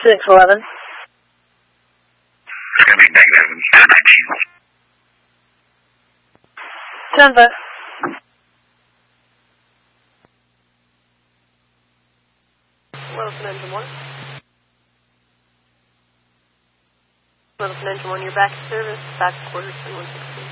611. It's going to be negative 19. 10-5. Wilson Engine 1. Wilson Engine 1, you're back to service, back to quarters 116.